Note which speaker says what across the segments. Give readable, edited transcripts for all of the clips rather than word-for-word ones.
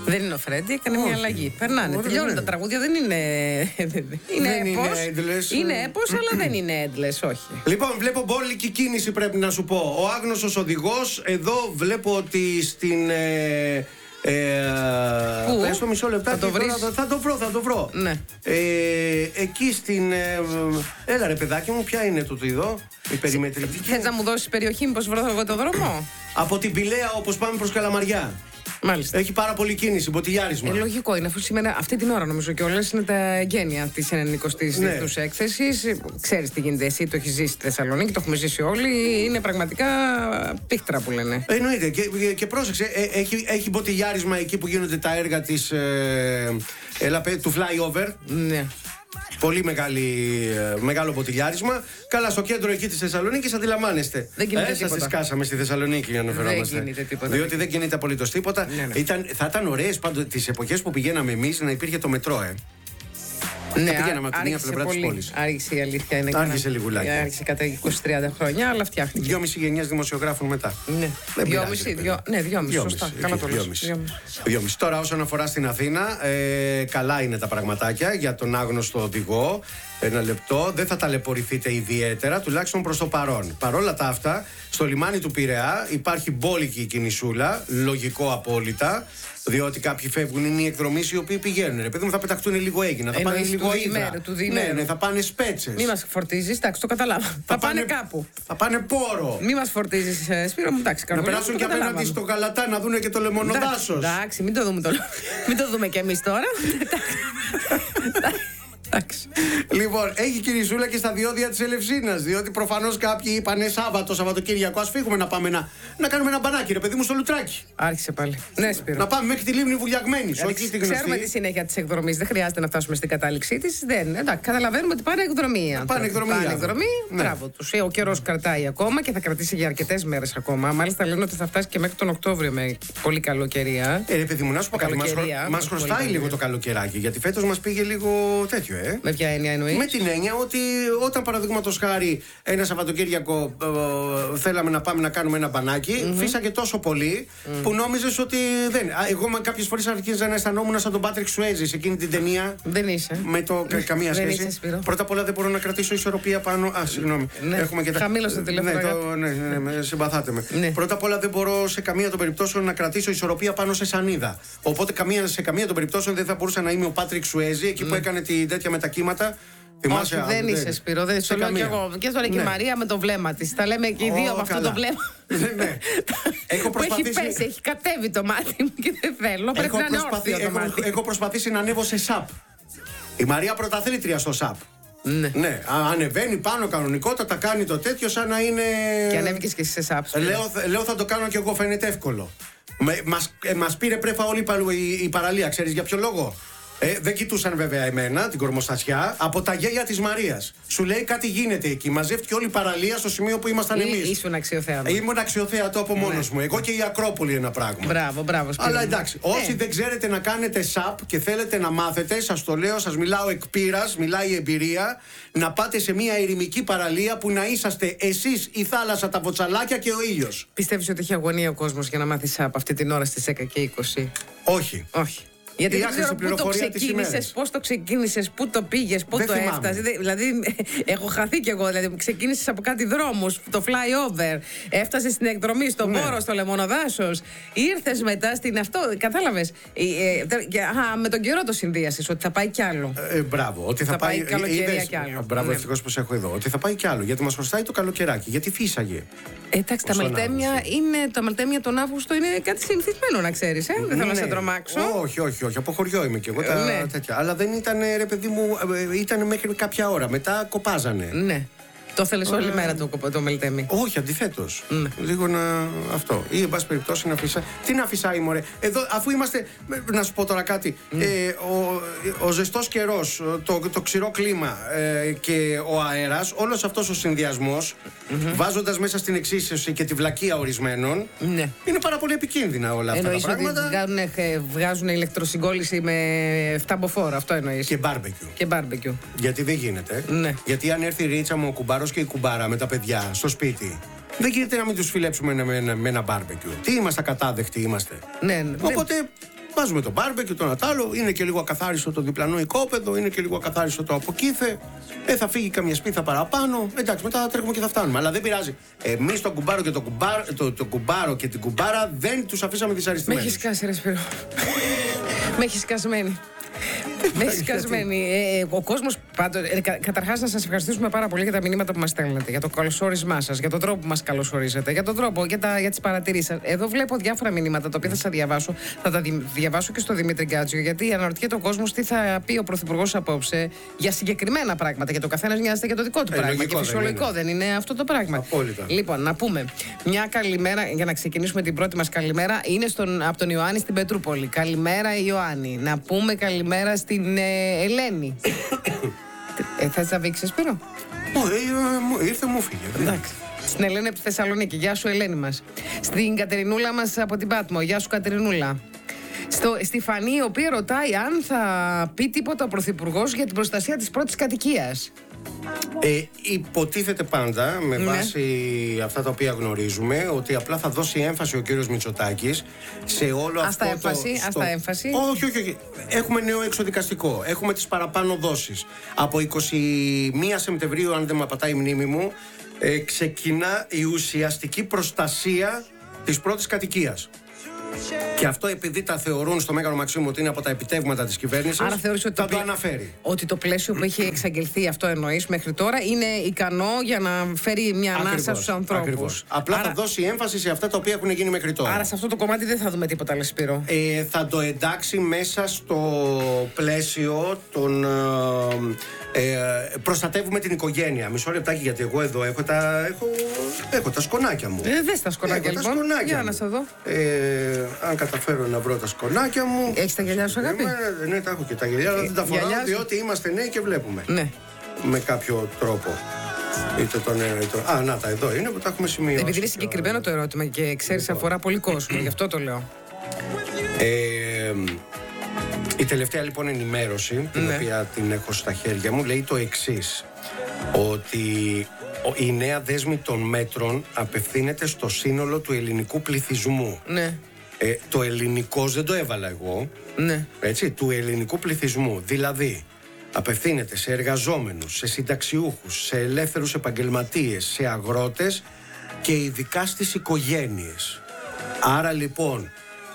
Speaker 1: Δεν είναι ο Φρέντι, έκανε μια αλλαγή. Περνάνε, τελειώνουν τα τραγούδια, δεν είναι. Είναι έπος, αλλά δεν είναι endless, όχι.
Speaker 2: Λοιπόν, βλέπω μπόλικη κίνηση, πρέπει να σου πω. Ο άγνωστος οδηγός, εδώ βλέπω ότι στην. Πες το μισό λεπτάκι. Θα το βρω.
Speaker 1: Ναι.
Speaker 2: Εκεί στην. Έλα ρε παιδάκι μου, ποια είναι τούτο εδώ, η περιμετρητική.
Speaker 1: Θες να μου δώσεις περιοχή, μήπως βρω εγώ το δρόμο?
Speaker 2: Από την Πηλαία, όπως πάμε προς Καλαμαριά.
Speaker 1: Μάλιστα.
Speaker 2: Έχει πάρα πολύ κίνηση, μποτιλιάρισμα.
Speaker 1: Λογικό είναι, αφού σήμερα αυτή την ώρα νομίζω κιόλας είναι τα εγγένεια της 90ης διεθνούς έκθεσης. Ξέρεις τι γίνεται, εσύ το έχεις ζήσει στη Θεσσαλονίκη, το έχουμε ζήσει όλοι. Είναι πραγματικά πίχτρα που λένε.
Speaker 2: Εννοείται. Και πρόσεξε, έχει μποτιλιάρισμα εκεί που γίνονται τα έργα της, του flyover.
Speaker 1: Ναι.
Speaker 2: Πολύ μεγάλο μποτιλιάρισμα. Καλά, στο κέντρο εκεί της Θεσσαλονίκης αντιλαμβάνεστε.
Speaker 1: Δεν γίνεται τίποτα.
Speaker 2: Σας τη σκάσαμε στη Θεσσαλονίκη για να αναφερόμαστε.
Speaker 1: Δεν γίνεται τίποτα.
Speaker 2: Διότι δεν κινείται απολύτως τίποτα.
Speaker 1: Ναι.
Speaker 2: Θα ήταν ωραίες πάντως τις εποχές που πηγαίναμε εμείς να υπήρχε το μετρό,
Speaker 1: Ναι,
Speaker 2: πηγαίναμε από την μία πλευρά της πόλης.
Speaker 1: Άρχισε η αλήθεια είναι.
Speaker 2: Άρχισε λιγουλάκι.
Speaker 1: Άρχισε κατά 20-30 χρόνια, αλλά φτιάχτηκε.
Speaker 2: 2,5 γενιές δημοσιογράφων μετά.
Speaker 1: Ναι, 2,5. Σωστά. Καλά το λες.
Speaker 2: 2,5. Τώρα, όσον αφορά στην Αθήνα, καλά είναι τα πραγματάκια για τον άγνωστο οδηγό. Ένα λεπτό, δεν θα ταλαιπωρηθείτε ιδιαίτερα, τουλάχιστον προς το παρόν. Παρόλα τα αυτά, στο λιμάνι του Πειραιά υπάρχει μπόλικη κινησούλα, λογικό απόλυτα. Διότι κάποιοι φεύγουν, είναι οι εκδρομείς οι οποίοι πηγαίνουν. Ρε παιδί μου, θα πεταχτούν λίγο Έγινα, θα πάνε λίγο Ύδρα. Ναι, θα πάνε Σπέτσες.
Speaker 1: Μη μας φορτίζεις, εντάξει, το καταλάβα. Θα πάνε κάπου.
Speaker 2: Θα πάνε Πόρο.
Speaker 1: Μη μας φορτίζεις, Σπύρο μου, εντάξει.
Speaker 2: Να περάσουν και απέναντι στο Γαλατά να δούνε και το λεμονοδάσος.
Speaker 1: Εντάξει, μην το δούμε κι εμείς τώρα.
Speaker 2: Λοιπόν, έχει κινησούλα και στα διόδια της Ελευσίνας. Διότι προφανώς κάποιοι είπανε Σαββατοκύριακο, ας φύγουμε να πάμε να κάνουμε ένα μπανάκι, ρε παιδί μου, στο Λουτράκι.
Speaker 1: Άρχισε πάλι. Ναι, Σπύρο.
Speaker 2: Να πάμε μέχρι τη Λίμνη Βουλιαγμένη.
Speaker 1: Ξέρουμε τη συνέχεια της εκδρομής. Δεν χρειάζεται να φτάσουμε στην κατάληξή της. Εντάξει, καταλαβαίνουμε ότι πάνε εκδρομή.
Speaker 2: Πάνε εκδρομή.
Speaker 1: Μπράβο τους. Ο καιρός κρατάει ακόμα και θα κρατήσει για αρκετές μέρες ακόμα. Μάλιστα λένε ότι θα φτάσει και μέχρι τον Οκτώβριο με πολύ καλοκαιρία.
Speaker 2: Ρε παιδί μου, να σου πω κάτι. Μας χρωστάει λίγο το καλοκαιράκι. Γιατί φέτος μας πήγε λίγο τέτοιο,
Speaker 1: Με ποια έννοια εννοείς?
Speaker 2: Με την έννοια ότι όταν παραδείγματος χάρη ένα Σαββατοκύριακο θέλαμε να πάμε να κάνουμε ένα μπανάκι, φύσαγε τόσο πολύ που νόμιζες ότι δεν. Εγώ κάποιες φορές αρχίζα να αισθανόμουν σαν τον Πάτρικ Σουέζι σε εκείνη την ταινία.
Speaker 1: Δεν είσαι.
Speaker 2: Με το καμία σχέση. Πρώτα απ' όλα δεν μπορώ να κρατήσω ισορροπία πάνω. Συγγνώμη.
Speaker 1: Έχουμε και χαμήλωσε το τηλέφωνο.
Speaker 2: Ναι, συμπαθάτε με. Πρώτα απ' όλα δεν μπορώ σε καμία των περιπτώσεων να κρατήσω ισορροπία πάνω σε σανίδα. Οπότε σε καμία των περιπτώσεων δεν θα μπορούσα να είμαι ο Πάτρικ Σουέζι εκεί που έκανε τέτοια μετακύματα.
Speaker 1: Όχι, δεν είσαι, Σπύρο, δεν το λέω κι εγώ. Και το λέει και η Μαρία με το βλέμμα της. Τα λέμε και οι δύο με αυτό το βλέμμα. Που έχει πέσει, έχει κατέβει το μάτι μου και δεν θέλω. Πρέπει να είναι όρθιο το μάτι.
Speaker 2: Έχω προσπαθήσει να ανέβω σε ΣΑΠ. Η Μαρία πρωταθλήτρια στο ΣΑΠ. Ναι, ανεβαίνει πάνω κανονικότατα, κάνει το τέτοιο σαν να είναι.
Speaker 1: Και ανέβηκες και εσύ σε ΣΑΠ.
Speaker 2: Λέω θα το κάνω κι εγώ, φαίνεται εύκολο. Μας πήρε πρέφα όλη η παραλία, ξέρεις για ποιο λόγο? Δεν κοιτούσαν βέβαια εμένα, την κορμοστασιά, από τα γέλια της Μαρίας. Σου λέει κάτι γίνεται εκεί. Μαζεύτηκε όλη η παραλία στο σημείο που ήμασταν εμείς.
Speaker 1: Ήσουν αξιοθέατο.
Speaker 2: Ήμουν αξιοθέατο από μόνος μου. Εγώ και η Ακρόπολη ένα πράγμα.
Speaker 1: Μπράβο.
Speaker 2: Αλλά εντάξει, όσοι δεν ξέρετε να κάνετε ΣΑΠ και θέλετε να μάθετε, σας το λέω, σας μιλάω εκ πείρας, μιλάει η εμπειρία, να πάτε σε μια ερημική παραλία που να είσαστε εσείς, η θάλασσα, τα βοτσαλάκια και ο ήλιος.
Speaker 1: Πιστεύεις ότι έχει αγωνία ο κόσμος για να μάθει ΣΑΠ αυτή την ώρα στις 10 και 20?
Speaker 2: Όχι.
Speaker 1: Γιατί δεν ξέρω πού το ξεκίνησες, πώς το ξεκίνησες, πού το πήγες, πού το έφτασες. Δηλαδή, έχω χαθεί κι εγώ. Δηλαδή, ξεκίνησες από κάτι δρόμους, το flyover, έφτασες στην εκδρομή, στον Πόρο, στο Λεμονοδάσος, ήρθες μετά στην αυτό. Κατάλαβες. Με τον καιρό το συνδύασες, ότι θα πάει κι άλλο.
Speaker 2: Μπράβο, ότι θα πάει
Speaker 1: καλοκαιρία κι άλλο.
Speaker 2: Μπράβο, ευτυχώς που σε έχω εδώ. Ότι θα πάει κι άλλο, γιατί μας χρωστάει το καλοκαιράκι, γιατί φύσαγε.
Speaker 1: Εντάξει, τα μελτέμια τον Αύγουστο είναι κάτι συνηθισμένο, να ξέρεις. Δεν θέλω να σε τρομάξω.
Speaker 2: Όχι. Από χωριό είμαι κι εγώ. Τέτοια. Αλλά δεν ήταν, ρε παιδί μου, ήταν μέχρι κάποια ώρα. Μετά κοπάζανε.
Speaker 1: Ναι. Το θέλεις όλη μέρα το μελτέμι?
Speaker 2: Όχι, αντιθέτως. Λίγο αυτό. Ή εν πάση περιπτώσει να φυσάει. Τι να φυσάει, μωρέ. Εδώ, αφού είμαστε. Να σου πω τώρα κάτι. Ο ζεστός καιρός, το ξηρό κλίμα και ο αέρας, όλος αυτός ο συνδυασμός, βάζοντας μέσα στην εξίσωση και τη βλακεία ορισμένων, είναι πάρα πολύ επικίνδυνα όλα αυτά τα πράγματα.
Speaker 1: Εννοείς ότι βγάζουν ηλεκτροσυγκόλληση με 7 μποφόρ, αυτό εννοείς?
Speaker 2: Και μπάρμπεκιου. Γιατί δεν γίνεται. Γιατί αν έρθει η Ρίτσα μου, ο κουμπάρος και η κουμπάρα με τα παιδιά στο σπίτι, δεν γίνεται να μην τους φιλέψουμε με ένα μπάρμπεκιου. Τι είμαστε, ακατάδεκτοι είμαστε.
Speaker 1: Ναι.
Speaker 2: Οπότε Βάζουμε το μπάρμπεκιου, το Νατάλο, είναι και λίγο ακαθάριστο το διπλανό οικόπεδο, είναι και λίγο ακαθάριστο το αποκύθε. Θα φύγει καμιά σπίθα παραπάνω. Εντάξει, μετά θα τρέχουμε και θα φτάνουμε. Αλλά δεν πειράζει. Εμείς τον κουμπάρο και τον κουμπάρο και την κουμπάρα δεν τους αφήσαμε δυσαρεστημένους.
Speaker 1: Με έχεις κάσει, ρε Σπύρο. Με έχεις κασμένη. Με έχεις κασμένη. Ο κόσμος πάντως. Καταρχάς, να σας ευχαριστήσουμε πάρα πολύ για τα μηνύματα που μας στέλνετε, για το καλωσόρισμά σας, για τον τρόπο που μας καλωσορίζετε, για τον τρόπο, για τις παρατηρήσεις σας. Εδώ βλέπω διάφορα μηνύματα τα οποία θα σας διαβάσω. Θα τα διαβάσω και στο Δημήτρη Γκάτζιο, γιατί αναρωτιέται ο κόσμος τι θα πει ο Πρωθυπουργός απόψε για συγκεκριμένα πράγματα. Γιατί ο καθένας νοιάζεται για το δικό του πράγμα. Και φυσιολογικό δεν είναι αυτό το πράγμα.
Speaker 2: Απόλυτα.
Speaker 1: Λοιπόν, να πούμε μια καλημέρα για να ξεκινήσουμε την πρώτη μας καλημέρα. Είναι από τον Ιωάννη στην Πετρούπολη. Καλημέρα, Ιωάννη. Να πούμε καλημέρα στην Ελένη. Θα τραβήξεις, Σπύρο?
Speaker 2: Ήρθε, μου φύγε.
Speaker 1: Εντάξει. Στην Ελένη από τη Θεσσαλονίκη. Γεια σου, Ελένη μας. Στην Κατερινούλα μας από την Πάτμο. Γεια σου, Κατερινούλα. Στη Φανή, η οποία ρωτάει αν θα πει τίποτα ο Πρωθυπουργός για την προστασία της πρώτης κατοικίας.
Speaker 2: Υποτίθεται πάντα, με βάση αυτά τα οποία γνωρίζουμε, ότι απλά θα δώσει έμφαση ο κύριος Μητσοτάκης σε όλο αυτό
Speaker 1: το... έμφαση.
Speaker 2: Όχι. Έχουμε νέο εξοδικαστικό. Έχουμε τις παραπάνω δόσεις. Από 21 Σεπτεμβρίου, αν δεν με απατάει η μνήμη μου, ξεκινά η ουσιαστική προστασία της πρώτης κατοικίας. Και αυτό επειδή τα θεωρούν στο Μέγαρο Μαξίμου ότι είναι από τα επιτεύγματα της κυβέρνησης, θα το αναφέρει.
Speaker 1: Ότι το πλαίσιο που έχει εξαγγελθεί, αυτό εννοείς μέχρι τώρα, είναι ικανό για να φέρει μια ανάσα στους ανθρώπους.
Speaker 2: Ακριβώς. Απλά θα δώσει έμφαση σε αυτά τα οποία έχουν γίνει μέχρι τώρα.
Speaker 1: Άρα σε αυτό το κομμάτι δεν θα δούμε τίποτα, λες, Σπύρο.
Speaker 2: Θα το εντάξει μέσα στο πλαίσιο των... προστατεύουμε την οικογένεια. Μισό λεπτάκι, γιατί εγώ εδώ έχω τα σκονάκια μου.
Speaker 1: Δες τα σκονάκια, λοιπόν. Για να σε δω.
Speaker 2: Αν καταφέρω να βρω τα σκονάκια μου.
Speaker 1: Έχεις τα γυαλιά σου, αγάπη?
Speaker 2: Ναι, τα έχω και τα γυαλιά, αλλά δεν τα φοράω διότι είμαστε νέοι και βλέπουμε.
Speaker 1: Ναι.
Speaker 2: Με κάποιο τρόπο. Είτε τον ένα είτε τον... να τα εδώ είναι που τα έχουμε σημειώσει.
Speaker 1: Επειδή είναι συγκεκριμένο το ερώτημα και ξέρεις αφορά πολύ κόσμο, γι' αυτό το λέω.
Speaker 2: Η τελευταία λοιπόν ενημέρωση, την οποία την έχω στα χέρια μου, λέει το εξής. Ότι η νέα δέσμη των μέτρων απευθύνεται στο σύνολο του ελληνικού πληθυσμού.
Speaker 1: Ναι.
Speaker 2: Το ελληνικός δεν το έβαλα εγώ.
Speaker 1: Ναι.
Speaker 2: Έτσι, του ελληνικού πληθυσμού. Δηλαδή, απευθύνεται σε εργαζόμενους, σε συνταξιούχους, σε ελεύθερους επαγγελματίες, σε αγρότες και ειδικά στις οικογένειες. Άρα λοιπόν,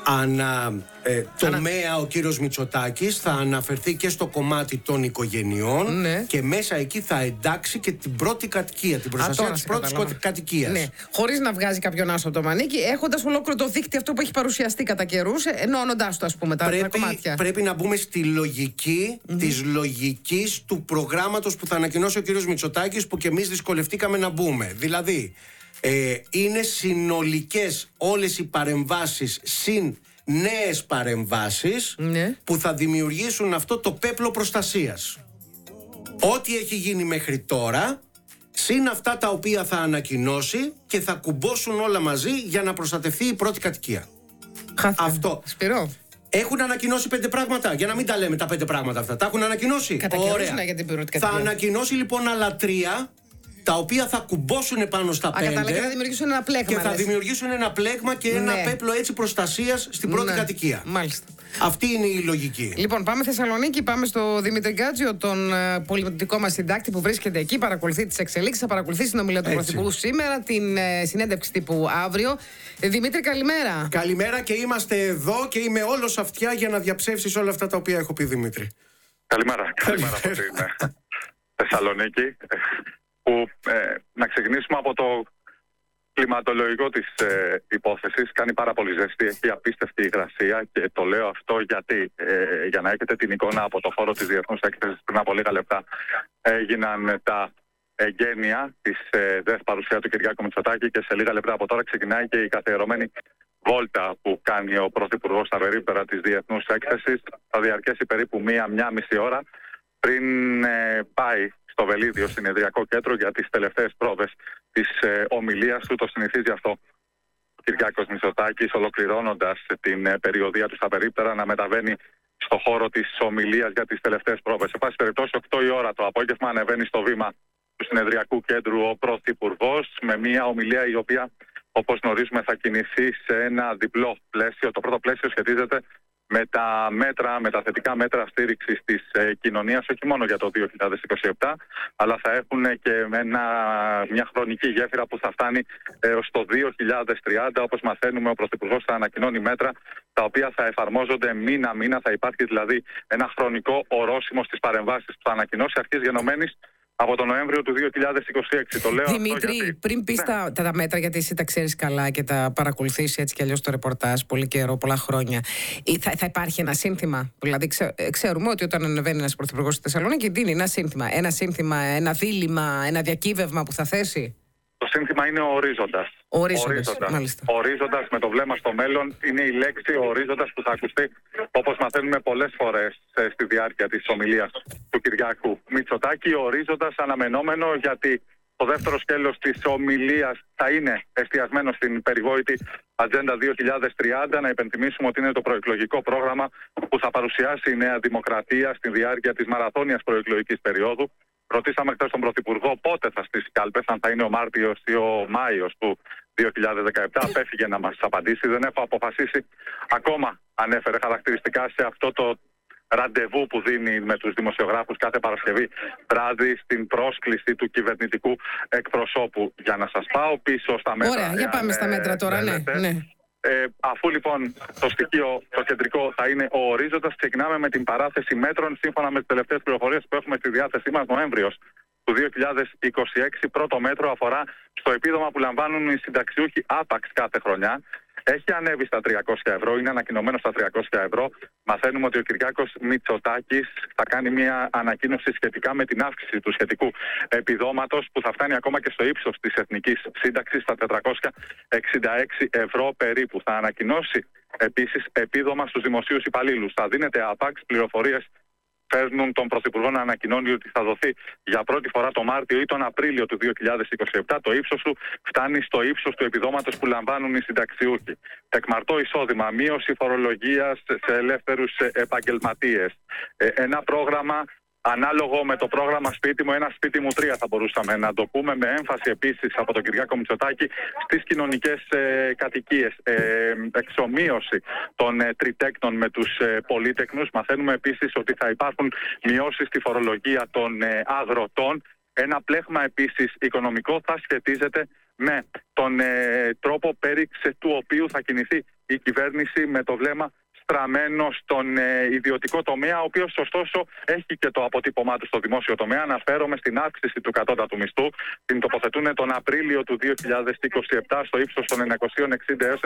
Speaker 2: τομέα ο κύριος Μητσοτάκης θα αναφερθεί και στο κομμάτι των οικογενειών, και μέσα εκεί θα εντάξει και την πρώτη κατοικία, την προστασία της πρώτης κατοικίας. Ναι.
Speaker 1: Χωρίς να βγάζει κάποιον άσο το μανίκι, έχοντας ολόκληρο το δίκτυο αυτό που έχει παρουσιαστεί κατά καιρούς, ενώνοντάς το, ας πούμε, τα κομμάτια.
Speaker 2: Πρέπει να μπούμε στη λογική της λογικής του προγράμματος που θα ανακοινώσει ο κύριος Μητσοτάκης, που και εμείς δυσκολευτήκαμε να μπούμε. Δηλαδή, είναι συνολικές όλες οι παρεμβάσεις συν νέες παρεμβάσεις που θα δημιουργήσουν αυτό το πέπλο προστασίας. Ό,τι έχει γίνει μέχρι τώρα, συν αυτά τα οποία θα ανακοινώσει, και θα κουμπώσουν όλα μαζί για να προστατευτεί η πρώτη κατοικία. Αυτό.
Speaker 1: Σπυρό.
Speaker 2: Έχουν ανακοινώσει 5 πράγματα, για να μην τα λέμε τα 5 πράγματα αυτά. Τα έχουν ανακοινώσει.
Speaker 1: Ωραία. Για την πρώτη
Speaker 2: θα ανακοινώσει λοιπόν άλλα 3, τα οποία θα κουμπώσουν πάνω στα 5
Speaker 1: και θα δημιουργήσουν ένα πλέγμα.
Speaker 2: Και θα δημιουργήσουν ένα πλέγμα και ένα πέπλο έτσι προστασίας στην πρώτη κατοικία.
Speaker 1: Μάλιστα.
Speaker 2: Αυτή είναι η λογική.
Speaker 1: Λοιπόν, πάμε Θεσσαλονίκη, πάμε στο Δημήτρη Γκάτζιο, τον πολιτικό μας συντάκτη που βρίσκεται εκεί, παρακολουθεί τις εξελίξεις, θα παρακολουθήσει την ομιλία του Πρωθυπουργού σήμερα, την συνέντευξη τύπου αύριο. Δημήτρη, καλημέρα.
Speaker 2: Καλημέρα, και είμαστε εδώ και είμαι όλος αυτιά για να διαψεύσεις όλα αυτά τα οποία έχω πει, Δημήτρη.
Speaker 3: Καλημέρα. Καλημέρα από την Θεσσαλονίκη. Που, να ξεκινήσουμε από το κλιματολογικό της υπόθεσης. Κάνει πάρα πολύ ζεστή, έχει απίστευτη υγρασία, και το λέω αυτό γιατί για να έχετε την εικόνα από το χώρο της Διεθνούς Έκθεσης, πριν από λίγα λεπτά έγιναν τα εγγένεια της ΔΕΘ παρουσία του Κυριάκου Μητσοτάκη, και σε λίγα λεπτά από τώρα ξεκινάει και η καθιερωμένη βόλτα που κάνει ο Πρωθυπουργός στα περίπτερα της Διεθνούς Έκθεσης. Θα διαρκέσει περίπου μία μισή ώρα πριν πάει στο Βελίδιο Συνεδριακό Κέντρο για τις τελευταίες πρόβες της ομιλίας του. Το συνηθίζει αυτό ο Κυριάκος Μητσοτάκης, ολοκληρώνοντας την περιοδεία του στα περίπτερα, να μεταβαίνει στο χώρο της ομιλίας για τις τελευταίες πρόβες. Σε πάση περιπτώσει, 8 η ώρα το απόγευμα ανεβαίνει στο βήμα του Συνεδριακού Κέντρου ο Πρωθυπουργός με μια ομιλία η οποία, όπως γνωρίζουμε, θα κινηθεί σε ένα διπλό πλαίσιο. Το πρώτο πλαίσιο σχετίζεται με τα θετικά μέτρα στήριξης της κοινωνίας, όχι μόνο για το 2027, αλλά θα έχουν και μια χρονική γέφυρα που θα φτάνει έως το 2030. Όπως μαθαίνουμε, ο Πρωθυπουργός θα ανακοινώνει μέτρα τα οποία θα εφαρμόζονται μήνα-μήνα. Θα υπάρχει δηλαδή ένα χρονικό ορόσημο στις παρεμβάσεις που θα ανακοινώσει αρχής γενομένης από τον Νοέμβριο του 2026. Το λέω
Speaker 1: Δημήτρη,
Speaker 3: αυτό γιατί...
Speaker 1: πριν πεις τα μέτρα, γιατί εσύ τα ξέρεις καλά και τα παρακολουθείς έτσι κι αλλιώς το ρεπορτάζ πολύ καιρό, πολλά χρόνια, θα υπάρχει ένα σύνθημα? Δηλαδή, ξέρουμε ότι όταν ανεβαίνει ένας πρωθυπουργός στη Θεσσαλονίκη, δίνει ένα σύνθημα, ένα δίλημμα, ένα διακύβευμα που θα θέσει.
Speaker 3: Το σύνθημα είναι ο ορίζοντας. Ορίζοντας με το βλέμμα στο μέλλον είναι η λέξη ορίζοντας που θα ακουστεί, όπως μαθαίνουμε πολλές φορές στη διάρκεια της ομιλίας του Κυριάκου Μητσοτάκη. Ορίζοντας αναμενόμενο, γιατί το δεύτερο σκέλος της ομιλίας θα είναι εστιασμένο στην περιβόητη Ατζέντα 2030. Να υπενθυμίσουμε ότι είναι το προεκλογικό πρόγραμμα που θα παρουσιάσει η Νέα Δημοκρατία στη διάρκεια της μαραθώνιας προεκλογικής περίοδου. Ρωτήσαμε χθες τον Πρωθυπουργό πότε θα στήσει κάλπες, αν θα είναι ο Μάρτιος ή ο Μάιος του 2017. Απέφυγε να μας απαντήσει. Δεν έχω αποφασίσει ακόμα, ανέφερε χαρακτηριστικά, σε αυτό το ραντεβού που δίνει με τους δημοσιογράφους κάθε Παρασκευή βράδυ στην πρόσκληση του κυβερνητικού εκπροσώπου. Για να σας πάω πίσω στα μέτρα.
Speaker 1: Ωραία, για πάμε στα μέτρα τώρα, ναι.
Speaker 3: Αφού λοιπόν το στοιχείο, το κεντρικό θα είναι ο ορίζοντας, ξεκινάμε με την παράθεση μέτρων σύμφωνα με τις τελευταίες πληροφορίες που έχουμε στη διάθεσή μας. Νοέμβριος του 2026, πρώτο μέτρο αφορά στο επίδομα που λαμβάνουν οι συνταξιούχοι άπαξ κάθε χρονιά. Έχει ανέβει στα 300 ευρώ, είναι ανακοινωμένο στα 300 ευρώ. Μαθαίνουμε ότι ο Κυριάκος Μητσοτάκης θα κάνει μια ανακοίνωση σχετικά με την αύξηση του σχετικού επιδόματος, που θα φτάνει ακόμα και στο ύψος της εθνικής σύνταξης, στα 466 ευρώ περίπου. Θα ανακοινώσει επίσης επίδομα στους δημοσίους υπαλλήλους. Θα δίνεται άπαξ. Πληροφορίες φέρνουν τον Πρωθυπουργό να ανακοινώνει ότι θα δοθεί για πρώτη φορά το Μάρτιο ή τον Απρίλιο του 2027. Το ύψος του φτάνει στο ύψος του επιδόματος που λαμβάνουν οι συνταξιούχοι. Τεκμαρτό εισόδημα, μείωση φορολογίας σε ελεύθερους επαγγελματίες. Ένα πρόγραμμα ανάλογο με το πρόγραμμα Σπίτι μου, ένα σπίτι μου 3 θα μπορούσαμε να το πούμε, με έμφαση επίσης από τον Κυριάκο Μητσοτάκη στις κοινωνικές κατοικίες. Εξομοίωση των τριτέκνων με τους πολύτεκνους. Μαθαίνουμε επίσης ότι θα υπάρχουν μειώσεις στη φορολογία των αγροτών. Ένα πλέγμα επίσης οικονομικό θα σχετίζεται με τον τρόπο πέριξε του οποίου θα κινηθεί η κυβέρνηση, με το βλέμμα στραμμένο στον ιδιωτικό τομέα, ο οποίος ωστόσο έχει και το αποτύπωμά του στο δημόσιο τομέα. Αναφέρομαι στην αύξηση του κατώτατου μισθού. Την τοποθετούν τον Απρίλιο του 2027 στο ύψος των 960 έως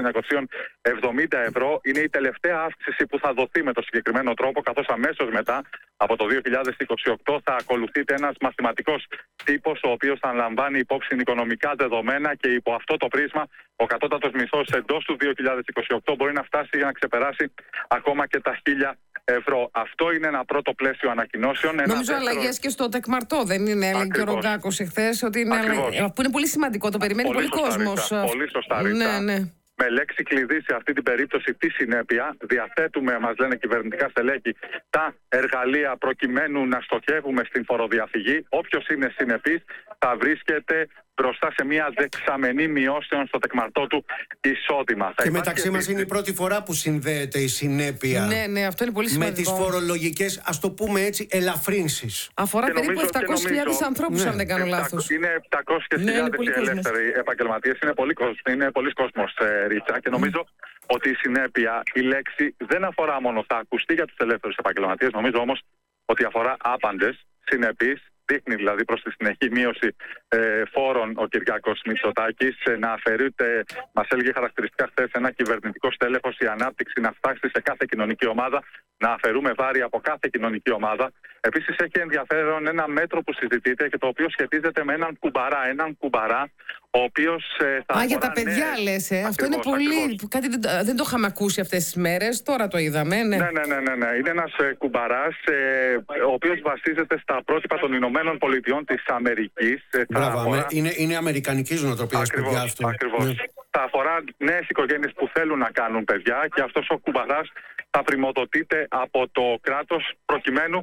Speaker 3: 970 ευρώ. Είναι η τελευταία αύξηση που θα δοθεί με το συγκεκριμένο τρόπο, καθώς αμέσως μετά, από το 2028, θα ακολουθείται ένας μαθηματικός τύπος, ο οποίος θα λαμβάνει υπόψη οικονομικά δεδομένα, και υπό αυτό το πρίσμα ο κατώτατος μισθός εντός του 2028 μπορεί να φτάσει για να ξεπεράσει ακόμα και τα 1.000 ευρώ. Αυτό είναι ένα πρώτο πλαίσιο ανακοινώσεων.
Speaker 1: Νομίζω αλλαγές και στο τεκμαρτό, δεν είναι? Έλεγε ο Ρογκάκος εχθές ότι είναι που είναι πολύ σημαντικό, το περιμένει πολύ κόσμος.
Speaker 3: Πολύ σωστά, Ρίτα.
Speaker 1: Ναι.
Speaker 3: Με λέξη κλειδί σε αυτή την περίπτωση τη συνέπεια, διαθέτουμε, μας λένε κυβερνητικά στελέχη, τα εργαλεία προκειμένου να στοχεύουμε στην φοροδιαφυγή. Όποιος είναι συνεπής θα βρίσκεται μπροστά σε μια δεξαμενή μειώσεων στο τεκμαρτό του εισόδημα.
Speaker 2: Και μεταξύ μας είναι η πρώτη φορά που συνδέεται η συνέπεια
Speaker 1: ναι, αυτό είναι πολύ σημαντικό,
Speaker 2: με τις φορολογικές, ας το πούμε έτσι, ελαφρύνσεις.
Speaker 1: Αφορά και περίπου 700.000 ανθρώπους, αν δεν κάνω λάθος.
Speaker 3: Είναι 700.000 οι ελεύθεροι επαγγελματίες. Είναι πολλοί κόσμος, Ρίτσα, και νομίζω ότι η συνέπεια, η λέξη δεν αφορά μόνο, θα ακουστεί για τους ελεύθερους επαγγελματίες, νομίζω όμως ότι αφορά άπαντες, συνεπείς. Δείχνει δηλαδή προς τη συνεχή μείωση φόρων ο Κυριάκος Μητσοτάκης, να αφαιρείται, μας έλεγε χαρακτηριστικά χθες ένα κυβερνητικό στέλεχος, η ανάπτυξη να φτάσει σε κάθε κοινωνική ομάδα, να αφαιρούμε βάρη από κάθε κοινωνική ομάδα. Επίσης έχει ενδιαφέρον ένα μέτρο που συζητείται και το οποίο σχετίζεται με έναν κουμπαρά, ο οποίος θα
Speaker 1: για τα παιδιά λες, αυτό είναι πολύ... Κάτι δεν το είχαμε ακούσει αυτές τις μέρες, τώρα το είδαμε. Ναι.
Speaker 3: Είναι ένας κουμπαράς, ο οποίος βασίζεται στα πρότυπα των Ηνωμένων Πολιτειών της Αμερικής.
Speaker 2: Μπράβο, είναι αμερικανικής νοοτροπίας παιδιά αυτό.
Speaker 3: Ακριβώς. Ναι. Θα αφορά νέες οικογένειες που θέλουν να κάνουν παιδιά, και αυτός ο κουμπαράς θα πρημοδοτείται από το κράτος προκειμένου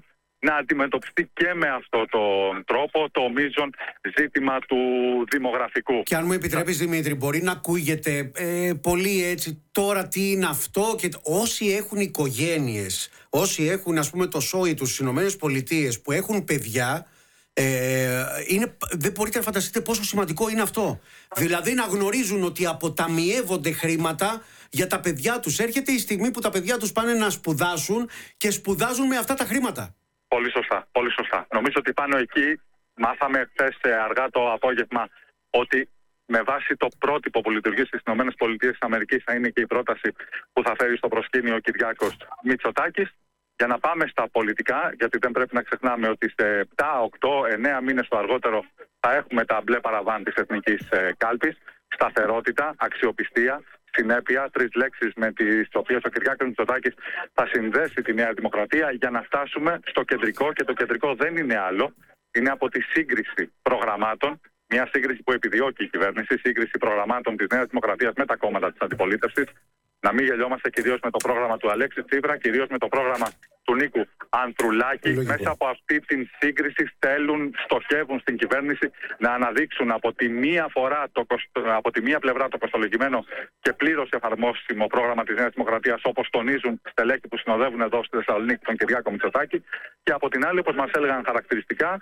Speaker 3: να αντιμετωπιστεί και με αυτόν τον τρόπο το μείζον ζήτημα του δημογραφικού.
Speaker 2: Και αν μου επιτρέπεις, Δημήτρη, μπορεί να ακούγεται πολύ έτσι τώρα τι είναι αυτό, και όσοι έχουν οικογένειες, όσοι έχουν ας πούμε το σόι τους στις ΗΠΑ που έχουν παιδιά, δεν μπορείτε να φανταστείτε πόσο σημαντικό είναι αυτό. Δηλαδή να γνωρίζουν ότι αποταμιεύονται χρήματα για τα παιδιά τους. Έρχεται η στιγμή που τα παιδιά τους πάνε να σπουδάσουν και σπουδάζουν με αυτά τα χρήματα.
Speaker 3: Πολύ σωστά, πολύ σωστά. Νομίζω ότι πάνω εκεί μάθαμε χθες αργά το απόγευμα ότι με βάση το πρότυπο που λειτουργεί στις ΗΠΑ θα είναι και η πρόταση που θα φέρει στο προσκήνιο ο Κυριάκος Μητσοτάκης. Για να πάμε στα πολιτικά, γιατί δεν πρέπει να ξεχνάμε ότι σε 7, 8, 9 μήνες το αργότερο θα έχουμε τα μπλε παραβάν της εθνικής κάλπης. Σταθερότητα, αξιοπιστία, συνέπεια, 3 λέξεις με τις οποίες ο Κυριάκος Μητσοτάκης θα συνδέσει τη Νέα Δημοκρατία για να φτάσουμε στο κεντρικό, και το κεντρικό δεν είναι άλλο. Είναι από τη σύγκριση προγραμμάτων, μια σύγκριση που επιδιώκει η κυβέρνηση, σύγκριση προγραμμάτων της Νέας Δημοκρατίας με τα κόμματα της αντιπολίτευσης. Να μην γελιόμαστε κυρίως με το πρόγραμμα του Αλέξη Τσίπρα, κυρίως με το πρόγραμμα του Νίκου Ανδρουλάκη. Μέσα από αυτή την σύγκριση στοχεύουν στην κυβέρνηση να αναδείξουν από τη μία πλευρά το κοστολογημένο και πλήρως εφαρμόσιμο πρόγραμμα της Νέας Δημοκρατίας, όπως τονίζουν στελέχη που συνοδεύουν εδώ στη Θεσσαλονίκη τον Κυριάκο Μητσοτάκη, και από την άλλη, όπως μας έλεγαν χαρακτηριστικά,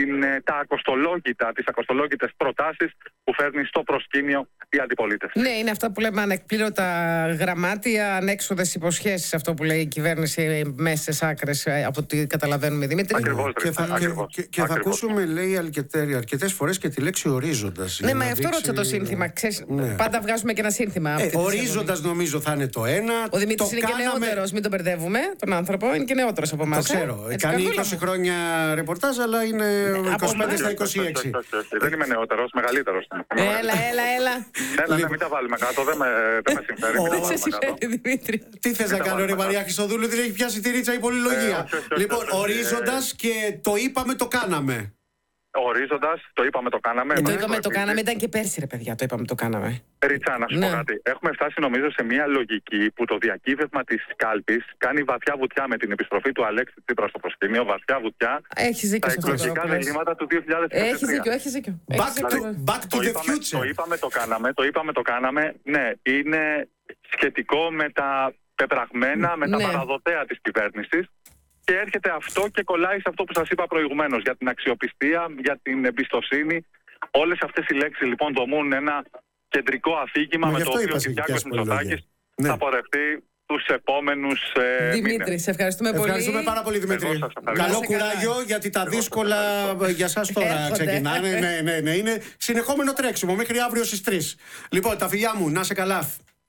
Speaker 3: τις ακοστολόγητες προτάσεις που φέρνει στο προσκήνιο η αντιπολίτευση.
Speaker 1: Ναι, είναι αυτά που λέμε ανεκπλήρωτα γραμμάτια, ανέξοδες υποσχέσεις, αυτό που λέει η κυβέρνηση, μέσες άκρες, από ό,τι καταλαβαίνουμε, Δημήτρη.
Speaker 3: Ακριβώς.
Speaker 2: Και θα ακούσουμε, λέει, αρκετές φορές και τη λέξη ορίζοντας.
Speaker 1: Ναι, μα αυτό ρώτησα το σύνθημα. Ξέρεις, ναι. Πάντα βγάζουμε και ένα σύνθημα.
Speaker 2: Ορίζοντας νομίζω θα είναι το ένα.
Speaker 1: Ο Δημήτρης είναι και νεότερος, μην τον μπερδεύουμε τον άνθρωπο, είναι και νεότερος από εμάς.
Speaker 2: Το ξέρω. Κάνει 20 χρόνια ρεπορτάζ, αλλά είναι 25 στα 26.
Speaker 3: Δεν είμαι νεότερος, μεγαλύτερος.
Speaker 1: Έλα.
Speaker 3: Έλα, μην τα βάλουμε κάτω, δεν με συμφέρει.
Speaker 1: Τι
Speaker 2: θες να κάνω, ρε Μαρία Χριστοδούλου, δεν έχει πιάσει τη ρίτσα η πολυλογία. Λοιπόν, ορίζοντας και το είπαμε, το κάναμε.
Speaker 3: Ορίζοντας, το είπαμε, το κάναμε.
Speaker 1: Το είπαμε, το κάναμε, ήταν και πέρσι, ρε παιδιά, το είπαμε, το κάναμε.
Speaker 3: Ρίτσα, να σου πω κάτι. Έχουμε φτάσει, νομίζω, σε μια λογική που το διακύβευμα της κάλπης κάνει βαθιά βουτιά με την επιστροφή του Αλέξη Τσίπρα στο προσκήνιο. Βαθιά βουτιά.
Speaker 1: Έχεις δίκιο.
Speaker 3: Τα εκλογικά διλήμματα του 2023.
Speaker 1: Έχεις δίκιο.
Speaker 2: Back to the future.
Speaker 3: Το είπαμε, το κάναμε. Ναι, είναι σχετικό με τα πεπραγμένα, με τα παραδοτέα της κυβέρνησης. Και έρχεται αυτό και κολλάει σε αυτό που σας είπα προηγουμένως, για την αξιοπιστία, για την εμπιστοσύνη. Όλες αυτές οι λέξεις λοιπόν δομούν ένα κεντρικό αφήγημα με το οποίο ο Κυριάκος Μητσοτάκης θα πορευτεί τους επόμενους
Speaker 1: Δημήτρη, σε ευχαριστούμε πολύ.
Speaker 2: Ευχαριστούμε πάρα πολύ, Δημήτρη. Καλό κουράγιο, γιατί τα δύσκολα για σας τώρα ξεκινάνε. Ναι, είναι συνεχόμενο τρέξιμο μέχρι αύριο στις 3. Λοιπόν, τα φιλιά μου, να σε καλά.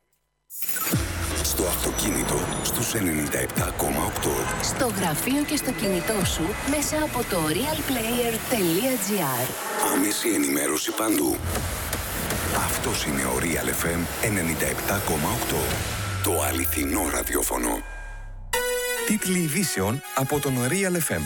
Speaker 4: Στο αυτοκίνητο στους 97,8.
Speaker 5: Στο γραφείο και στο κινητό σου μέσα από το realplayer.gr.
Speaker 4: Άμεση ενημέρωση παντού. Αυτός είναι ο Real FM 97,8. Το αληθινό ραδιόφωνο.
Speaker 6: Τίτλοι ειδήσεων από τον Real FM.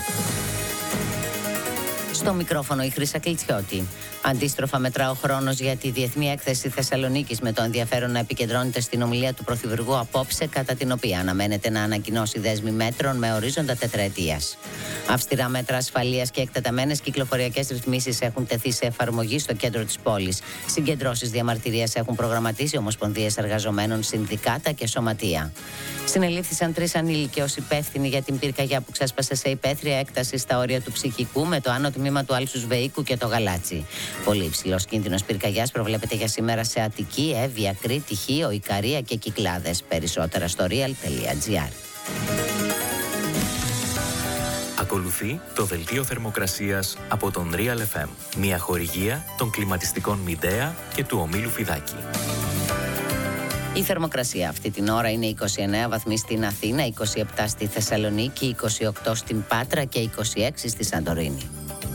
Speaker 7: Στο μικρόφωνο η Χρύσα Κλιτσιώτη. Αντίστροφα μετρά ο χρόνος για τη Διεθνή Έκθεση Θεσσαλονίκης, με το ενδιαφέρον να επικεντρώνεται στην ομιλία του Πρωθυπουργού απόψε, κατά την οποία αναμένεται να ανακοινώσει δέσμη μέτρων με ορίζοντα τετραετίας. Αυστηρά μέτρα ασφαλείας και εκτεταμένες κυκλοφοριακές ρυθμίσεις έχουν τεθεί σε εφαρμογή στο κέντρο της πόλης. Συγκεντρώσεις διαμαρτυρίας έχουν προγραμματίσει ομοσπονδίες εργαζομένων, συνδικάτα και σωματεία. Συνελήφθησαν 3 ανήλικοι ως υπεύθυνοι για την πυρκαγιά που ξέσπασε σε υπαίθρια έκταση στα όρια του Ψυχικού με το άνω τμήμα του Άλσους Βεϊκού και το Γαλάτσι. Πολύ υψηλός κίνδυνος πυρκαγιάς προβλέπεται για σήμερα σε Αττική, Εύβοια, Κρήτη, Χίο, Ικαρία και Κυκλάδες. Περισσότερα στο real.gr.
Speaker 8: Ακολουθεί το δελτίο θερμοκρασίας από τον Real FM. Μια χορηγία των κλιματιστικών Μιντέα και του ομίλου Φιδάκη.
Speaker 7: Η θερμοκρασία αυτή την ώρα είναι 29 βαθμοί στην Αθήνα, 27 στη Θεσσαλονίκη, 28 στην Πάτρα και 26 στη Σαντορίνη.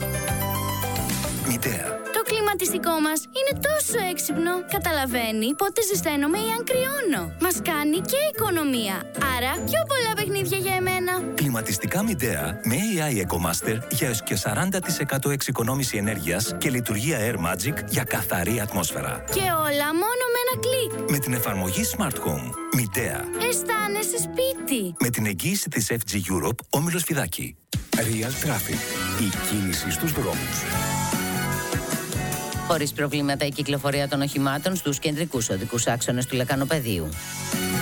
Speaker 6: Μιντέα.
Speaker 9: Το κλιματιστικό μας είναι τόσο έξυπνο. Καταλαβαίνει πότε ζεσταίνομαι ή αν κρυώνω. Μας κάνει και οικονομία. Άρα πιο πολλά παιχνίδια για εμένα.
Speaker 6: Κλιματιστικά Μιντέα με AI EcoMaster για έως και 40% εξοικονόμηση ενέργειας και λειτουργία Air Magic για καθαρή ατμόσφαιρα.
Speaker 9: Και όλα μόνο με ένα κλικ.
Speaker 6: Με την εφαρμογή Smart Home. Μιντέα.
Speaker 9: Αισθάνεσαι σπίτι.
Speaker 6: Με την εγγύηση της FG Europe, όμιλος Φιδάκη.
Speaker 4: Real Traffic. Η κίνηση στους δρόμους.
Speaker 7: Χωρίς προβλήματα η κυκλοφορία των οχημάτων στους κεντρικούς οδικούς άξονες του Λεκανοπεδίου.